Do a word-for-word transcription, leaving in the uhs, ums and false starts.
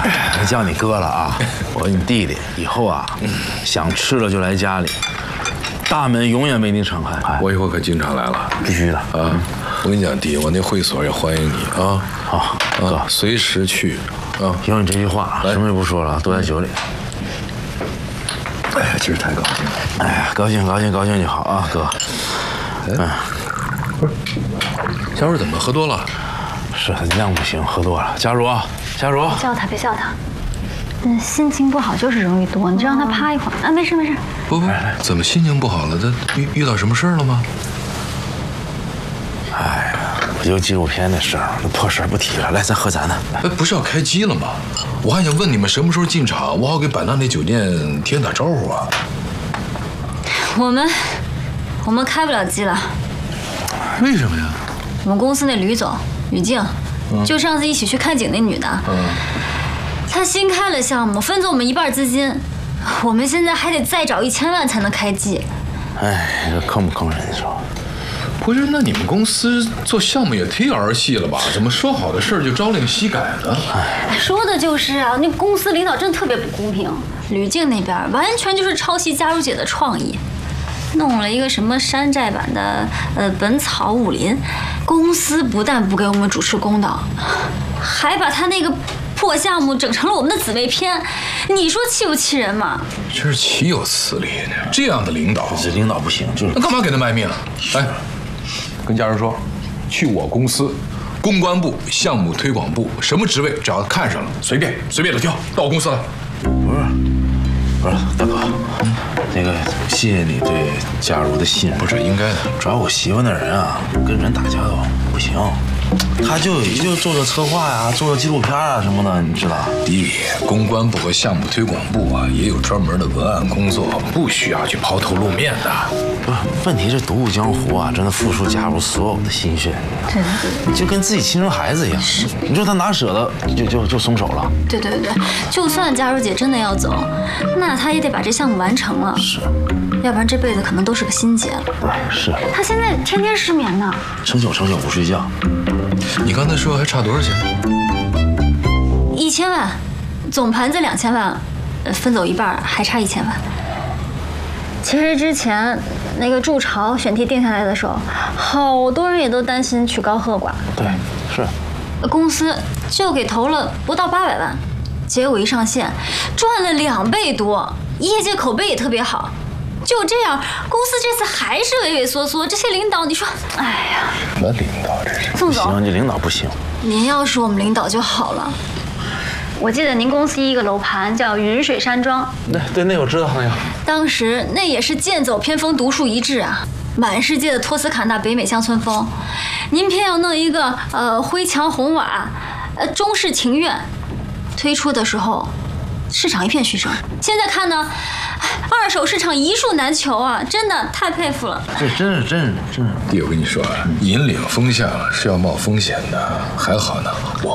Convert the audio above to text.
别叫你哥了啊，我你弟弟，以后啊，想吃了就来家里，大门永远为你敞开。 我以后可经常来了， 必须的啊！我跟你讲，弟，我那会所也欢迎你啊！ 好，哥， 随时去啊！ 有你这句话，什么也不说了，都在酒里。 哎呀，今儿太高兴了！ 哎呀，高兴高兴高兴就好啊，哥。 嗯，不是，佳茹怎么喝多了？ 是量不行，喝多了。佳茹，佳茹， 别叫他，别叫他。嗯，心情不好就是容易多，你就让他趴一会儿啊，没事没事。 不不，怎么心情不好了？他遇遇到什么事儿了吗？ 哎呀，不就纪录片那事儿，那破事儿不提了。来，咱喝咱的。 哎，不是要开机了吗？我还想问你们什么时候进场，我好给百纳那酒店提前打招呼啊。 我们我们开不了机了。 为什么呀？ 我们公司那吕总吕静，嗯、就上次一起去看景那女的，嗯，她新开了项目，分走我们一半资金，我们现在还得再找一千万才能开机。 哎，这坑不坑人？你说？ 不是，那你们公司做项目也忒儿戏了吧？怎么说好的事儿就朝令夕改呢？ 哎，说的就是啊，那公司领导真的特别不公平。吕静那边完全就是抄袭佳茹姐的创意，弄了一个什么山寨版的呃《本草武林》，公司不但不给我们主持公道，还把他那个破项目整成了我们的姊妹篇，你说气不气人嘛？ 真是岂有此理呢！这样的领导， 这领导不行，就是那干嘛给他卖命啊？哎。跟家人说，去我公司，公关部、项目推广部，什么职位只要看上了，随便随便的挑，到我公司来。 不是，不是，大哥，嗯、那个谢谢你对佳茹的信任， 不是应该的。 主要我媳妇那人啊，跟人打交道不行，他就就做做策划呀、啊，做做纪录片啊什么的，你知道？ 弟，公关部和项目推广部啊，也有专门的文案工作，不需要去抛头露面的。 不是，问题是独步江湖啊，真的付出佳茹所有的心血， 对对对， 就跟自己亲生孩子一样。是，你说他哪舍得就就就松手了？ 对对对，就算佳茹姐真的要走，那她也得把这项目完成了。 是， 要不然这辈子可能都是个心结了。 哎，是。 她现在天天失眠呢， 成宿成宿不睡觉。 你刚才说还差多少钱？ 一千万，总盘子两千万，分走一半还差一千万。其实之前那个筑巢选题定下来的时候，好多人也都担心曲高和寡。 对，是。 公司就给投了不到八百万，结果一上线，赚了两倍多，业界口碑也特别好。就这样，公司这次还是畏畏缩缩。这些领导，你说，哎呀， 什么领导这是？ 宋总， 不行，这领导不行。 您要是我们领导就好了。我记得您公司一个楼盘叫云水山庄， 对对，那我知道那个。 当时那也是剑走偏锋，独树一帜啊，满世界的托斯卡纳北美乡村风。您偏要弄一个呃灰墙红瓦，呃中式庭院，推出的时候，市场一片嘘声。现在看呢，二手市场一树难求啊，真的太佩服了。 这真是真是真是。 弟，我跟你说啊，引领风向是要冒风险的，还好呢，我。